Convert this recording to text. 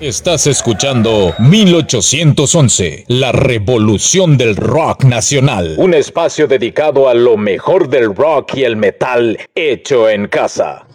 Estás escuchando 1811, la revolución del rock nacional. Un espacio dedicado a lo mejor del rock y el metal hecho en casa.